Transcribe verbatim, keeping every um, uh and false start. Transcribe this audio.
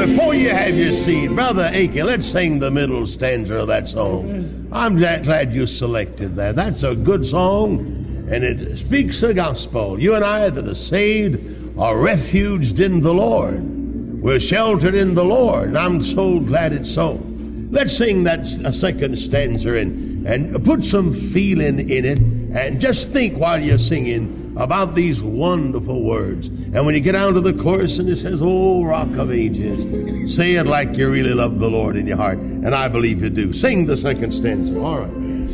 before you have your seat, Brother Aiken, let's sing the middle stanza of that song. I'm glad, glad you selected that. That's a good song, and it speaks the gospel. You and I that are saved are refuged in the Lord. We're sheltered in the Lord, and I'm so glad it's so. Let's sing that a second stanza and, and put some feeling in it, and just think while you're singing about these wonderful words. And when you get down to the chorus and it says, "Oh, Rock of Ages," say it like you really love the Lord in your heart, and I believe you do. Sing the second stanza. All right.